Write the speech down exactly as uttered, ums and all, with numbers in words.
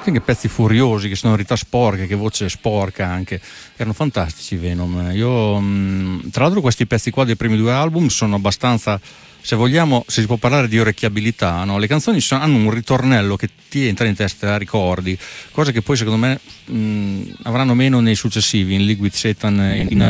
Sì, che pezzi furiosi, che sonorità sporche, che voce sporca anche, erano fantastici Venom. Io mh, tra l'altro questi pezzi qua dei primi due album sono abbastanza, se vogliamo, se si può parlare di orecchiabilità, no? Le canzoni sono, hanno un ritornello che ti entra in testa, la ricordi, cose che poi secondo me mh, avranno meno nei successivi, in Liquid Satan e in